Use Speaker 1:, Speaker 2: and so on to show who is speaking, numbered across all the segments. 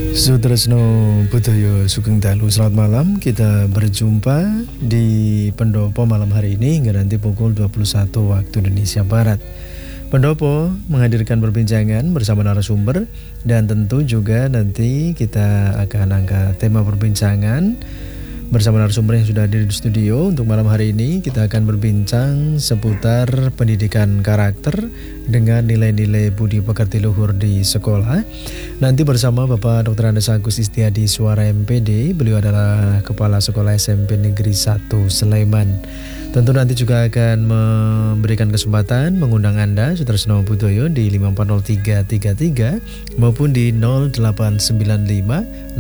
Speaker 1: Sutresno Budoyo Sugeng Dalu, selamat malam. Kita berjumpa di Pendopo malam hari ini hingga nanti pukul 21 waktu Indonesia Barat. Pendopo menghadirkan perbincangan bersama narasumber dan tentu juga nanti kita akan angkat tema perbincangan bersama narasumber yang sudah hadir di studio. Untuk malam hari ini kita akan berbincang seputar pendidikan karakter dengan nilai-nilai budi pekerti luhur di sekolah. Nanti bersama Bapak Dr. Andes Agus Istiadi Suara MPD. Beliau adalah Kepala Sekolah SMP Negeri 1 Sleman. Tentu nanti juga akan memberikan kesempatan mengundang Anda Sutresno Budoyo di 5403333 maupun di 0895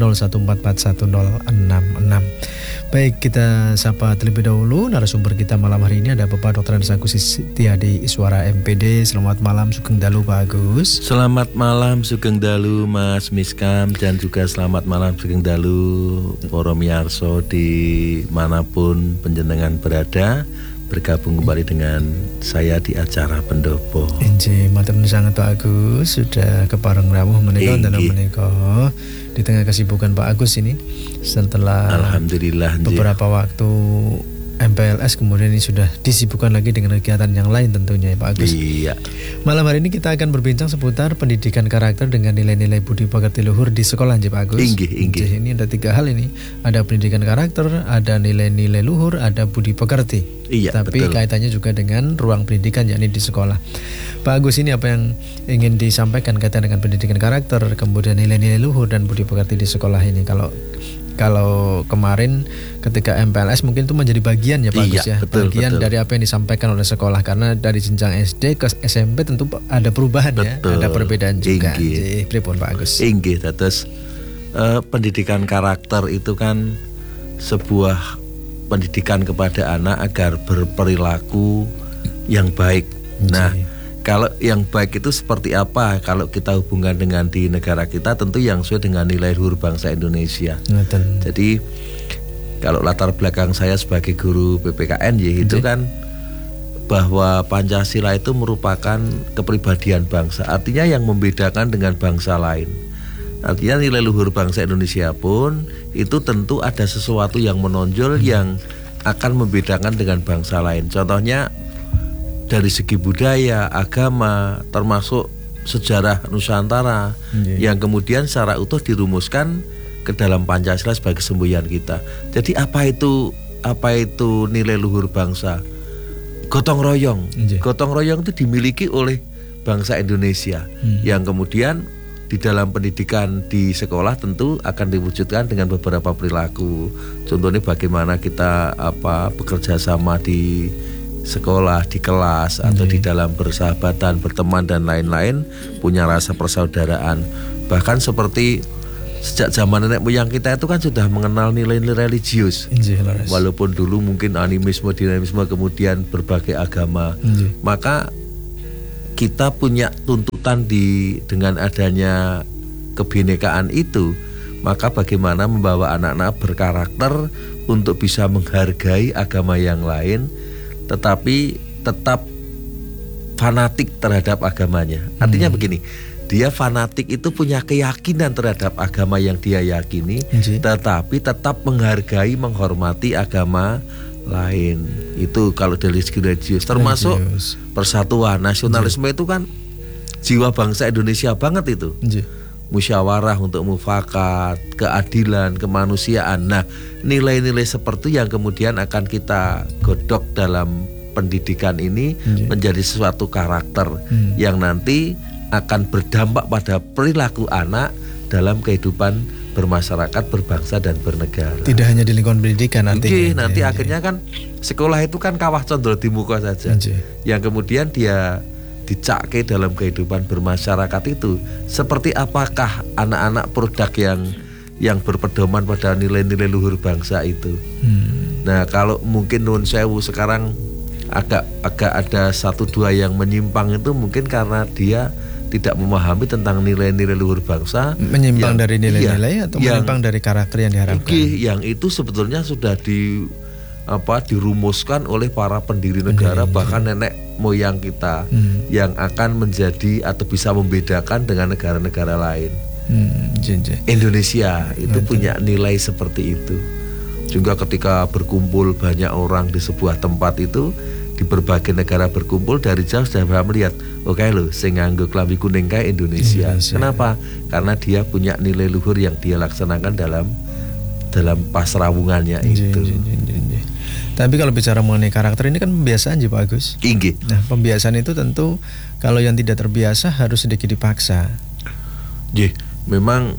Speaker 1: 014410666. Baik, kita sapa terlebih dahulu narasumber kita malam hari ini ada Bapak Dr. Andes Agus Istiadi Suara MPD. Selamat malam Sugeng Dalu Pak Agus.
Speaker 2: Selamat malam Sugeng Dalu Mas Miskam, dan juga selamat malam Sugeng Dalu para miyarsa di manapun panjenengan berada. Bergabung kembali dengan saya di acara Pendopo.
Speaker 1: Inji, matur nuwun sanget Pak Agus sudah kepareng rawuh menika dalam menika di tengah kesibukan Pak Agus ini setelah
Speaker 2: alhamdulillah
Speaker 1: beberapa waktu MPLS, kemudian ini sudah disibukkan lagi dengan kegiatan yang lain tentunya ya Pak Agus.
Speaker 2: Iya.
Speaker 1: Malam hari ini kita akan berbincang seputar pendidikan karakter dengan nilai-nilai budi pekerti luhur di sekolah Pak Agus.
Speaker 2: Inggih.
Speaker 1: Ini ada 3 hal ini. Ada pendidikan karakter, ada nilai-nilai luhur, ada budi pekerti.
Speaker 2: Iya,
Speaker 1: tapi
Speaker 2: betul.
Speaker 1: kaitannya juga dengan ruang pendidikan yakni di sekolah. Pak Agus, ini apa yang ingin disampaikan kaitan dengan pendidikan karakter, kemudian nilai-nilai luhur dan budi pekerti di sekolah ini? Kalau kemarin ketika MPLS mungkin itu menjadi bagian ya Pak Agus ya, bagian dari apa yang disampaikan oleh sekolah, karena dari jenjang SD ke SMP tentu ada perubahan ya, ada perbedaan juga. Pripun Pak Agus?
Speaker 2: Inggih, terus pendidikan karakter itu kan sebuah pendidikan kepada anak agar berperilaku yang baik. Nah, kalau yang baik itu seperti apa? Kalau kita hubungkan dengan di negara kita, tentu yang sesuai dengan nilai luhur bangsa Indonesia. Jadi kalau latar belakang saya sebagai guru PPKN itu kan bahwa Pancasila itu merupakan kepribadian bangsa. Artinya yang membedakan dengan bangsa lain. Artinya nilai luhur bangsa Indonesia pun itu tentu ada sesuatu yang menonjol yang akan membedakan dengan bangsa lain. Contohnya dari segi budaya, agama, termasuk sejarah Nusantara yang kemudian secara utuh dirumuskan ke dalam Pancasila sebagai semboyan kita. Jadi apa itu nilai luhur bangsa? Gotong royong. Gotong royong itu dimiliki oleh bangsa Indonesia yang kemudian di dalam pendidikan di sekolah tentu akan diwujudkan dengan beberapa perilaku. Contohnya bagaimana kita bekerja sama di sekolah, di kelas atau di dalam bersahabatan, berteman dan lain-lain, punya rasa persaudaraan. Bahkan seperti sejak zaman nenek moyang kita itu kan sudah mengenal nilai-nilai religius. Walaupun dulu mungkin animisme, dinamisme, kemudian berbagai agama. Maka kita punya tuntutan dengan adanya kebinekaan itu, maka bagaimana membawa anak-anak berkarakter untuk bisa menghargai agama yang lain, tetapi tetap fanatik terhadap agamanya. Artinya begini, dia fanatik itu punya keyakinan terhadap agama yang dia yakini, tetapi tetap menghargai, menghormati agama lain. Itu kalau dari segi religius, termasuk persatuan, nasionalisme itu kan jiwa bangsa Indonesia banget itu. Musyawarah untuk mufakat, keadilan, kemanusiaan. Nah, nilai-nilai seperti yang kemudian akan kita godok dalam pendidikan ini menjadi sesuatu karakter yang nanti akan berdampak pada perilaku anak dalam kehidupan bermasyarakat, berbangsa dan bernegara.
Speaker 1: Tidak hanya di lingkungan pendidikan
Speaker 2: nanti akhirnya kan sekolah itu kan kawah condro di muka saja. Yang kemudian dia dicake dalam kehidupan bermasyarakat itu seperti apakah anak-anak produk yang berpedoman pada nilai-nilai luhur bangsa itu. Nah, kalau mungkin nun sewu sekarang agak ada 1-2 yang menyimpang, itu mungkin karena dia tidak memahami tentang nilai-nilai luhur bangsa.
Speaker 1: Menyimpang dari nilai-nilai atau menyimpang dari karakter yang diharapkan.
Speaker 2: Yang itu sebetulnya sudah dirumuskan oleh para pendiri negara, bahkan nenek moyang kita yang akan menjadi atau bisa membedakan dengan negara-negara lain. Indonesia itu punya nilai seperti itu. Juga ketika berkumpul banyak orang di sebuah tempat itu, di berbagai negara berkumpul, dari jauh sudah melihat, oke loh, sing nganggo klambi kuning kayak Indonesia. Kenapa? Karena dia punya nilai luhur yang dia laksanakan dalam pasrawungannya itu.
Speaker 1: Tapi kalau bicara mengenai karakter ini kan pembiasaan Pak Agus.
Speaker 2: Inggih.
Speaker 1: Nah, pembiasaan itu tentu kalau yang tidak terbiasa harus sedikit dipaksa.
Speaker 2: Memang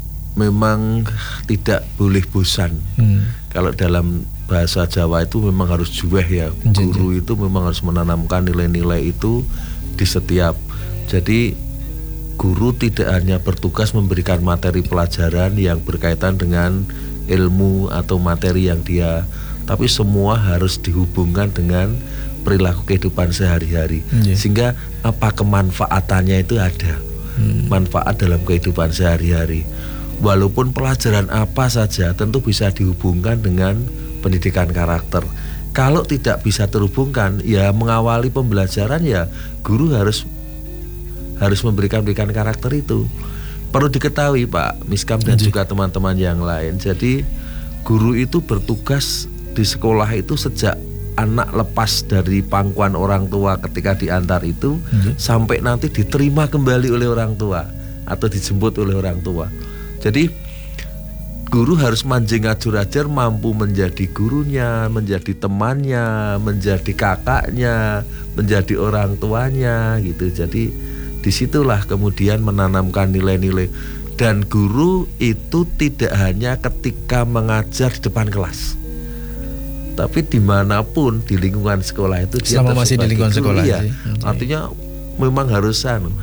Speaker 2: tidak boleh bosan. Kalau dalam bahasa Jawa itu memang harus juweh ya. Guru itu memang harus menanamkan nilai-nilai itu di setiap. Jadi guru tidak hanya bertugas memberikan materi pelajaran yang berkaitan dengan ilmu atau materi yang dia, tapi semua harus dihubungkan dengan perilaku kehidupan sehari-hari. Sehingga apa kemanfaatannya itu ada. Manfaat dalam kehidupan sehari-hari. Walaupun pelajaran apa saja tentu bisa dihubungkan dengan pendidikan karakter. Kalau tidak bisa terhubungkan, ya mengawali pembelajaran ya guru harus memberikan karakter itu. Perlu diketahui Pak Miskam dan juga teman-teman yang lain. Jadi guru itu bertugas di sekolah itu sejak anak lepas dari pangkuan orang tua ketika diantar itu sampai nanti diterima kembali oleh orang tua atau dijemput oleh orang tua. Jadi guru harus manjing ajur-ajar, mampu menjadi gurunya, menjadi temannya, menjadi kakaknya, menjadi orang tuanya gitu. Jadi disitulah kemudian menanamkan nilai-nilai. Dan guru itu tidak hanya ketika mengajar di depan kelas, tapi dimanapun di lingkungan sekolah itu dia
Speaker 1: selama masih di lingkungan sekolah
Speaker 2: ya. Artinya memang harus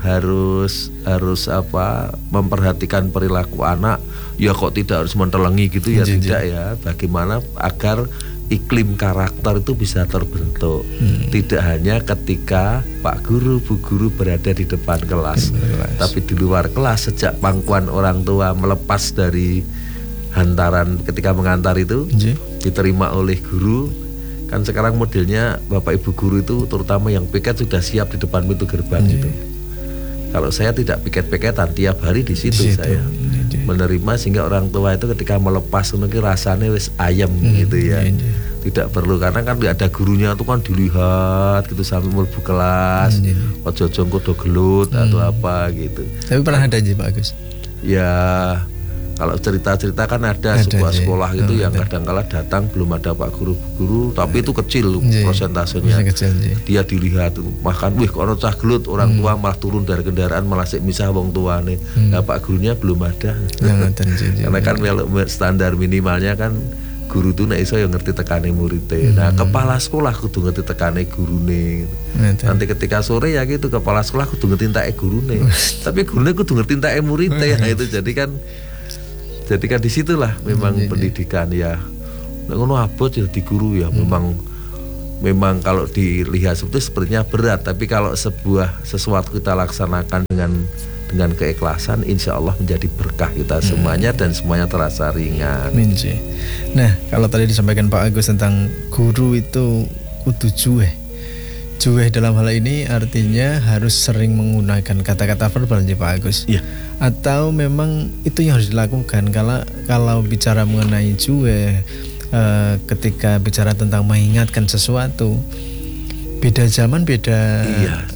Speaker 2: memperhatikan perilaku anak. Ya kok tidak harus mentelengi gitu ya, tidak ya. Bagaimana agar iklim karakter itu bisa terbentuk. Tidak hanya ketika Pak Guru, Bu Guru berada di depan kelas, tapi di luar kelas sejak pangkuan orang tua melepas dari hantaran ketika mengantar itu diterima oleh guru. Kan sekarang modelnya Bapak Ibu guru itu terutama yang piket sudah siap di depan pintu gerbang gitu. Kalau saya tidak piket-piketan, tiap hari di situ saya menerima, sehingga orang tua itu ketika melepas mungkin rasanya wis ayam gitu ya. Tidak perlu, karena kan ada gurunya itu kan dilihat gitu sampai mlebu kelas. Ojo jongko do gelut atau apa gitu.
Speaker 1: Tapi pernah ada Pak Agus?
Speaker 2: Ya kalau cerita-cerita kan ada sebuah sekolah itu yang kadang-kala datang belum ada Pak Guru, tapi itu kecil prosentasenya. Dia dilihat makan, wih kok cah gelut, orang tua malah turun dari kendaraan malah sik misah wong tuane. Nah, Pak Gurunya belum ada. Karena kan standar minimalnya kan guru tuh nek iso ya ngerti tekane muridé. Nah, kepala sekolah kudu ngerti tekane gurune. Nanti ketika sore ya gitu, kepala sekolah kudu ngerti entake gurune. Tapi gurune kudu ngerti entake muridé. Nah, itu jadi kan disitulah memang pendidikan ya. Ngono abot jadi guru ya memang kalau dilihat sepertinya berat, tapi kalau sesuatu kita laksanakan dengan keikhlasan, insya Allah menjadi berkah kita semuanya dan semuanya terasa ringan.
Speaker 1: Nah, kalau tadi disampaikan Pak Agus tentang guru itu kudu juweh dalam hal ini artinya harus sering menggunakan kata-kata verbal Pak Agus. Atau memang itu yang harus dilakukan kalau bicara mengenai juweh, ketika bicara tentang mengingatkan sesuatu, beda zaman, beda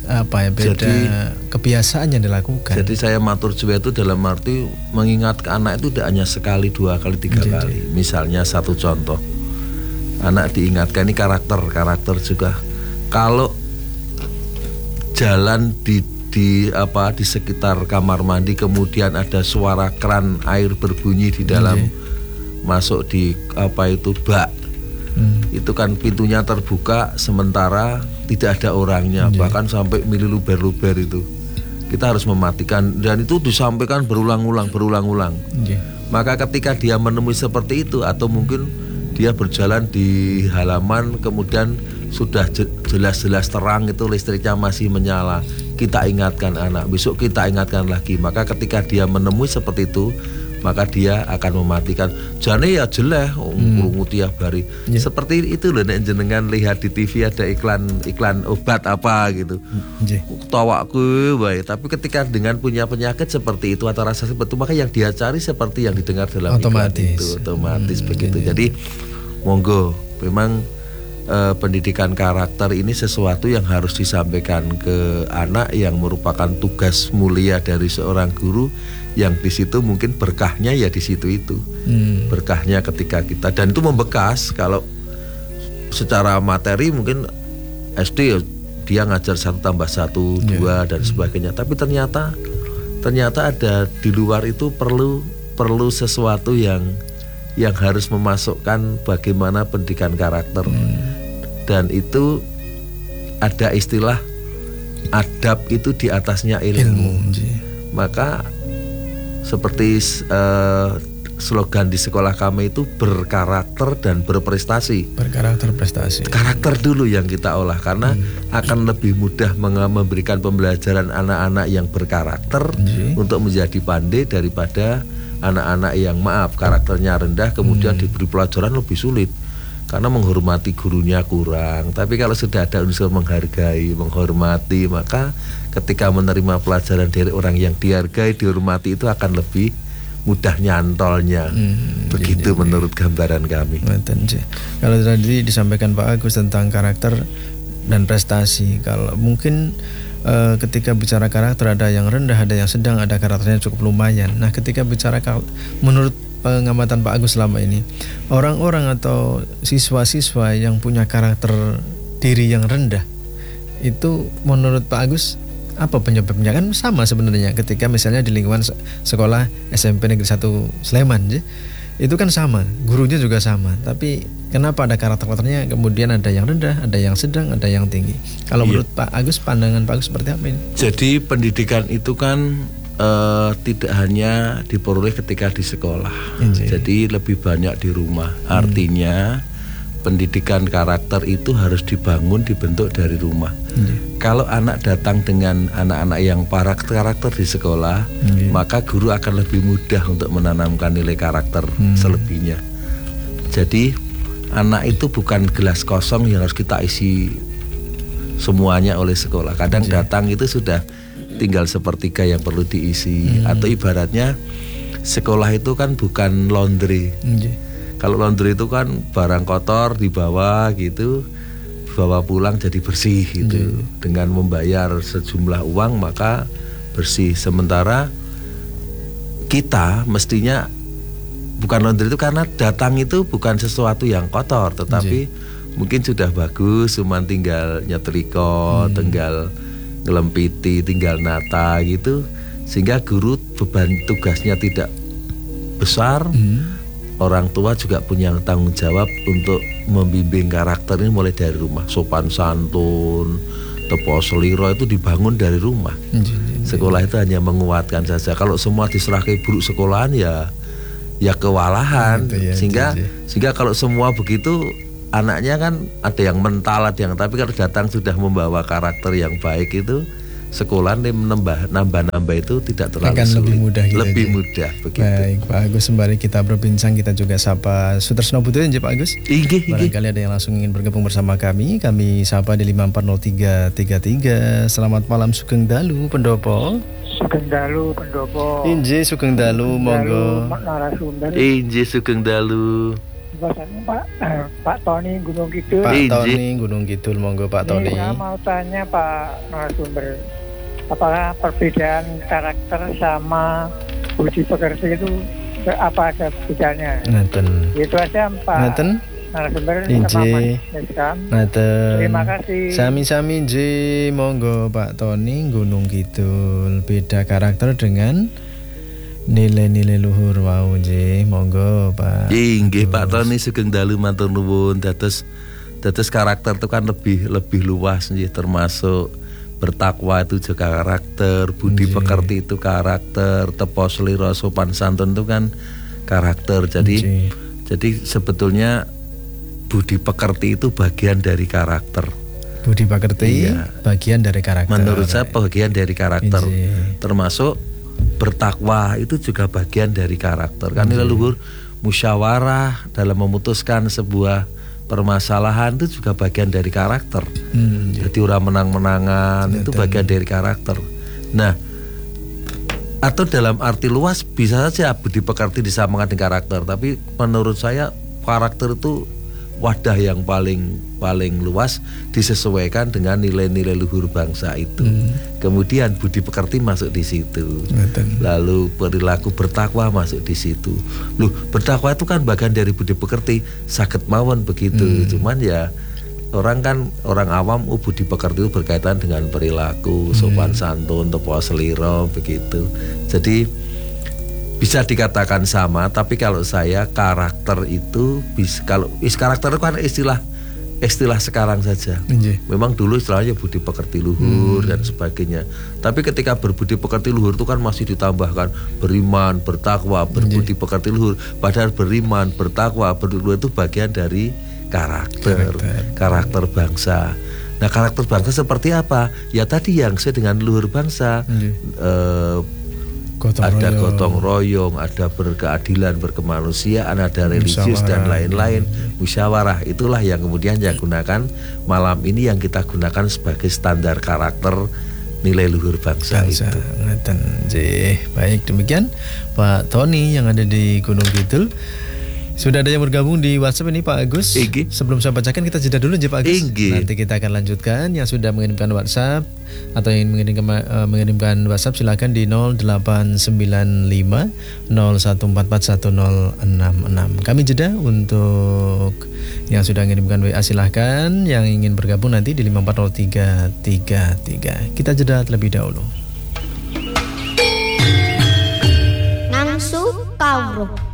Speaker 1: kebiasaan yang dilakukan.
Speaker 2: Jadi saya matur juweh itu dalam arti mengingatkan anak itu tidak hanya sekali, 2 kali, 3 kali. Misalnya satu contoh, anak diingatkan ini karakter juga. Kalau jalan di sekitar kamar mandi kemudian ada suara keran air berbunyi di dalam, masuk di bak, itu kan pintunya terbuka sementara tidak ada orangnya, bahkan sampai mililuber-luber itu kita harus mematikan, dan itu disampaikan berulang-ulang. Maka ketika dia menemui seperti itu, atau mungkin dia berjalan di halaman kemudian sudah jelas-jelas terang itu listriknya masih menyala, kita ingatkan anak, besok kita ingatkan lagi. Maka ketika dia menemui seperti itu, maka dia akan mematikan. Jane ya jeleh krungu tiap hari. Seperti itu loh nek jenengan lihat di TV ada iklan obat apa gitu. Tawaku wae, tapi ketika dengan punya penyakit seperti itu atau rasa seperti itu, maka yang dia cari seperti yang didengar dalam iklan itu otomatis begitu. Jadi monggo, memang pendidikan karakter ini sesuatu yang harus disampaikan ke anak, yang merupakan tugas mulia dari seorang guru, yang di situ mungkin berkahnya ya di situ itu. Berkahnya ketika kita, dan itu membekas. Kalau secara materi mungkin SD ya dia ngajar 1 tambah 1 2 dan sebagainya, tapi ternyata ada di luar itu perlu sesuatu yang harus memasukkan bagaimana pendidikan karakter. Dan itu ada istilah adab itu di atasnya ilmu. Maka seperti slogan di sekolah kami itu berkarakter dan berprestasi. Berkarakter prestasi. Karakter dulu yang kita olah, karena akan lebih mudah memberikan pembelajaran anak-anak yang berkarakter untuk menjadi pandai daripada anak-anak yang karakternya rendah kemudian diberi pelajaran lebih sulit karena menghormati gurunya kurang. Tapi kalau sudah ada unsur menghargai, menghormati, maka ketika menerima pelajaran dari orang yang dihargai, dihormati, itu akan lebih mudah nyantolnya. Begitu menurut gambaran kami.
Speaker 1: Kalau tadi disampaikan Pak Agus tentang karakter dan prestasi, kalau mungkin ketika bicara karakter ada yang rendah, ada yang sedang, ada karakternya cukup lumayan. Nah, ketika bicara menurut pengamatan Pak Agus selama ini, orang-orang atau siswa-siswa yang punya karakter diri yang rendah, itu menurut Pak Agus apa penyebabnya? Kan sama sebenarnya ketika misalnya di lingkungan sekolah SMP Negeri 1 Sleman, itu kan sama, gurunya juga sama, tapi kenapa ada karakter-karakternya kemudian ada yang rendah, ada yang sedang, ada yang tinggi? Kalau menurut Pak Agus, pandangan Pak Agus seperti apa ini?
Speaker 2: Jadi pendidikan itu kan tidak hanya diperoleh ketika di sekolah, jadi lebih banyak di rumah. Artinya pendidikan karakter itu harus dibentuk dari rumah. Kalau anak datang dengan anak-anak yang karakter di sekolah, maka guru akan lebih mudah untuk menanamkan nilai karakter selebihnya. Jadi anak itu bukan gelas kosong yang harus kita isi semuanya oleh sekolah. Kadang datang itu sudah tinggal sepertiga yang perlu diisi. Atau ibaratnya sekolah itu kan bukan laundry. Kalau laundry itu kan barang kotor dibawa gitu, bawa pulang jadi bersih gitu. Dengan membayar sejumlah uang maka bersih. Sementara kita mestinya bukan laundry itu karena datang itu bukan sesuatu yang kotor, tetapi mungkin sudah bagus, cuma tinggal nyetrika, tinggal ngelempiti, tinggal nata gitu, sehingga guru beban tugasnya tidak besar. Orang tua juga punya tanggung jawab untuk membimbing karakter ini mulai dari rumah. Sopan santun, tepo seliro itu dibangun dari rumah. Sekolah itu hanya menguatkan saja. Kalau semua diserahkan guru sekolahan ya kewalahan. Sehingga kalau semua begitu, anaknya kan ada yang mental, ada yang, tapi kalau datang sudah membawa karakter yang baik itu, sekolah nambah itu tidak terlalu
Speaker 1: akan
Speaker 2: sulit.
Speaker 1: Lebih mudah gitu.
Speaker 2: Lebih mudah begitu.
Speaker 1: Baik, Pak Agus, sembari kita berbincang, kita juga sapa Sutresno Putri, Pak Agus. Barangkali ada yang langsung ingin bergabung bersama kami sapa di 540333. Selamat malam Sugeng Dalu Pendopo.
Speaker 3: Sugeng Dalu Pendopo.
Speaker 1: Inji Sugeng Dalu, monggo.
Speaker 3: Narasumber.
Speaker 2: Inji Sugeng Dalu.
Speaker 3: Pak Tony Gunung Kidul.
Speaker 1: Pak Tony Gunung Kidul, monggo Pak Tony.
Speaker 3: Saya mau tanya Pak narasumber, apakah perbedaan karakter sama budi pekerti itu apa ada bedanya? Itu aja Pak narasumber. Terima kasih.
Speaker 1: Sami-sami monggo Pak Tony Gunung Kidul. Beda karakter dengan nilai-nilai luhur wau monggo Pak.
Speaker 2: Inggih Pak Tony Sugeng Dalu matur nuwun. Dados karakter itu kan lebih luas nggih, termasuk bertakwa itu juga karakter, budi pekerti itu karakter, tepo selira sopan santun itu kan karakter. Jadi sebetulnya budi pekerti itu bagian dari karakter.
Speaker 1: Budi pekerti bagian dari karakter.
Speaker 2: Menurut saya bagian dari karakter. Termasuk bertakwa itu juga bagian dari karakter. Kan nilai luhur musyawarah dalam memutuskan sebuah permasalahan itu juga bagian dari karakter. Jadi ora menang-menangan itu bagian dari karakter. Nah, atau dalam arti luas bisa saja budi pekerti disamakan dengan karakter, tapi menurut saya karakter itu wadah yang paling luas, disesuaikan dengan nilai-nilai luhur bangsa itu. Kemudian budi pekerti masuk di situ. Lalu perilaku bertakwa masuk di situ. Loh, bertakwa itu kan bagian dari budi pekerti, saged mawon begitu. Cuman ya orang awam budi pekerti itu berkaitan dengan perilaku, sopan santun, tepo seliro begitu. Jadi bisa dikatakan sama, tapi kalau saya karakter itu karakter itu kan istilah sekarang saja. Memang dulu istilahnya budi pekerti luhur dan sebagainya. Tapi ketika berbudi pekerti luhur itu kan masih ditambahkan beriman, bertakwa, berbudi pekerti luhur. Padahal beriman, bertakwa, berluhur itu bagian dari karakter bangsa. Nah, karakter bangsa seperti apa? Ya tadi yang sesuai dengan luhur bangsa. Ada gotong royong, ada berkeadilan, berkemanusiaan, ada religius dan lain-lain, musyawarah. Itulah yang kemudian saya gunakan malam ini, yang kita gunakan sebagai standar karakter nilai luhur bangsa itu.
Speaker 1: Baik, demikian Pak Tony yang ada di Gunung Kidul. Sudah ada yang bergabung di WhatsApp ini Pak Agus. Sebelum saya bacakan, kita jeda dulu aja Pak Agus. Nanti kita akan lanjutkan. Yang sudah mengirimkan WhatsApp atau yang mengirimkan WhatsApp silakan di 0895 01441066. Kami jeda. Untuk yang sudah mengirimkan WA silahkan. Yang ingin bergabung nanti di 540333. Kita jeda terlebih dahulu.
Speaker 4: Ngangsu Kawruh